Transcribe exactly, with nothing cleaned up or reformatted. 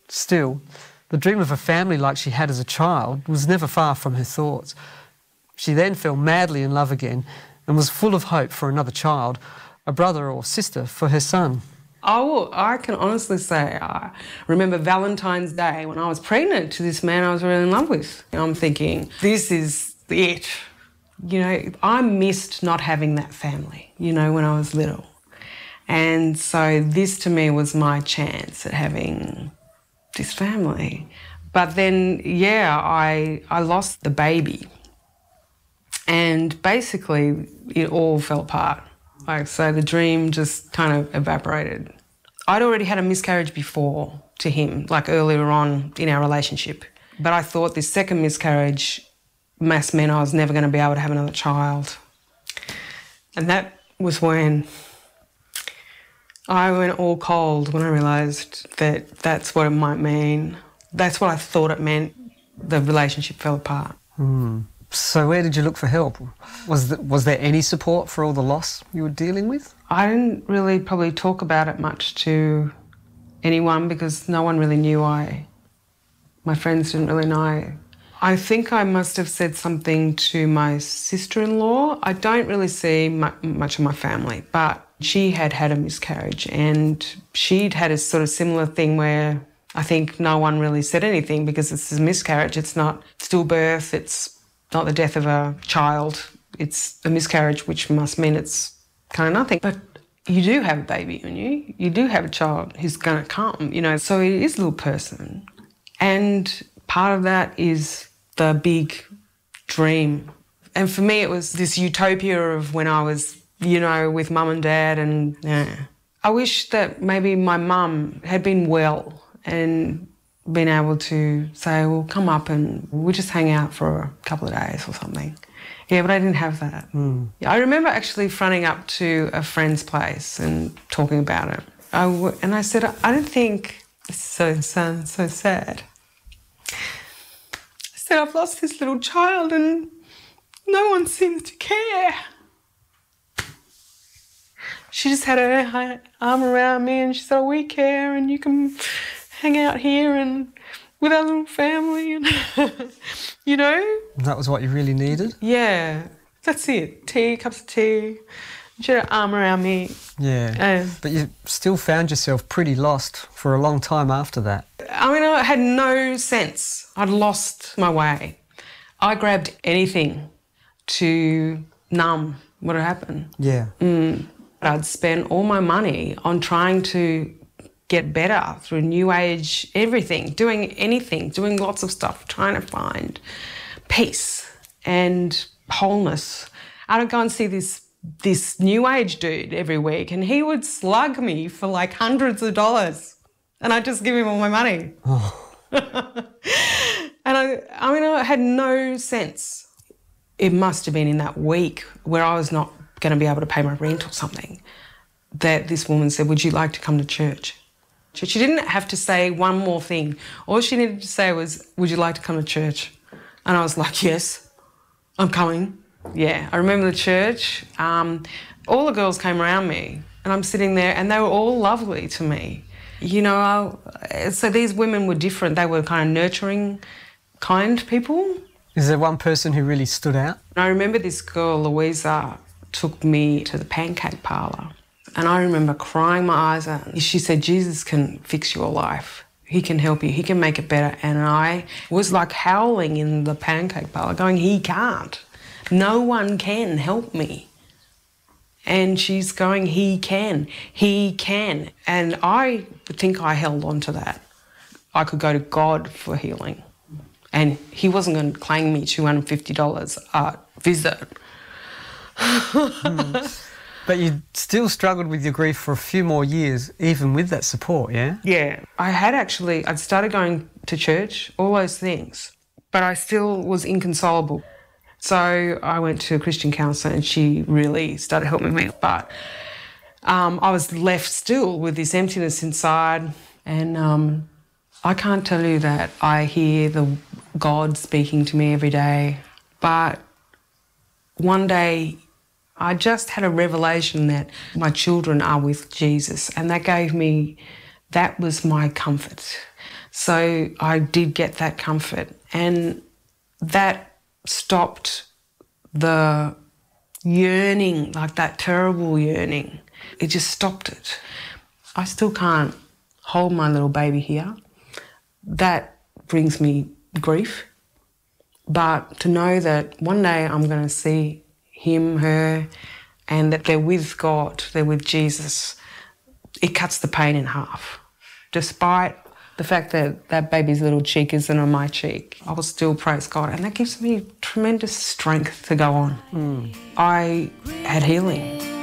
Still, the dream of a family like she had as a child was never far from her thoughts. She then fell madly in love again and was full of hope for another child, a brother or sister for her son. Oh, I can honestly say I remember Valentine's Day when I was pregnant to this man I was really in love with. I'm thinking, this is it. You know, I missed not having that family, you know, when I was little. And so this to me was my chance at having this family. But then, yeah, I, I lost the baby. And basically it all fell apart. Like, so the dream just kind of evaporated. I'd already had a miscarriage before to him, like earlier on in our relationship. But I thought this second miscarriage must mean I was never going to be able to have another child. And that was when I went all cold, when I realised that that's what it might mean. That's what I thought it meant. The relationship fell apart. Mm. So where did you look for help? Was, the, was there any support for all the loss you were dealing with? I didn't really probably talk about it much to anyone because no one really knew I... My friends didn't really know. I think I must have said something to my sister-in-law. I don't really see mu- much of my family, but she had had a miscarriage and she'd had a sort of similar thing where I think no one really said anything because it's a miscarriage. It's not stillbirth, it's not the death of a child. It's a miscarriage, which must mean it's kind of nothing. But you do have a baby in you. You do have a child who's going to come, you know. So it is a little person. And part of that is the big dream. And for me, it was this utopia of when I was, you know, with mum and dad. And yeah. I wish that maybe my mum had been well and been able to say, well, come up and we'll just hang out for a couple of days or something. Yeah, but I didn't have that. Mm. I remember actually fronting up to a friend's place and talking about it. I w- and I said, I don't think, this so sounds so sad. I said, I've lost this little child and no one seems to care. She just had her arm around me and she said, oh, we care and you can hang out here and with our little family and, you know. That was what you really needed? Yeah, that's it. Tea, cups of tea. She had her arm around me. Yeah, um, but you still found yourself pretty lost for a long time after that. I mean, I had no sense. I'd lost my way. I grabbed anything to numb what had happened. Yeah. Mm. I'd spent all my money on trying to get better through new age, everything, doing anything, doing lots of stuff, trying to find peace and wholeness. I'd go and see this this new age dude every week and he would slug me for like hundreds of dollars and I'd just give him all my money. Oh. And I, I mean, I had no sense. It must have been in that week where I was not going to be able to pay my rent or something that this woman said, would you like to come to church? She didn't have to say one more thing. All she needed to say was, would you like to come to church? And I was like, yes, I'm coming. Yeah, I remember the church. Um, all the girls came around me and I'm sitting there and they were all lovely to me. You know, I, so these women were different. They were kind of nurturing, kind people. Is there one person who really stood out? I remember this girl, Louisa, took me to the pancake parlour. And I remember crying my eyes out. She said, Jesus can fix your life. He can help you. He can make it better. And I was like howling in the pancake parlour going, he can't. No one can help me. And she's going, he can. He can. And I think I held on to that. I could go to God for healing. And he wasn't going to claim me two hundred fifty dollars a visit. mm. But you still struggled with your grief for a few more years, even with that support, yeah? Yeah. I had actually, I'd started going to church, all those things, but I still was inconsolable. So I went to a Christian counsellor and she really started helping me. But um, I was left still with this emptiness inside and um, I can't tell you that I hear the God speaking to me every day. But one day I just had a revelation that my children are with Jesus and that gave me, that was my comfort. So I did get that comfort, and that stopped the yearning, like that terrible yearning. It just stopped it. I still can't hold my little baby here. That brings me grief. But to know that one day I'm going to see him, her, and that they're with God, they're with Jesus, it cuts the pain in half. Despite the fact that that baby's little cheek isn't on my cheek, I will still praise God, and that gives me tremendous strength to go on. Mm. I had healing.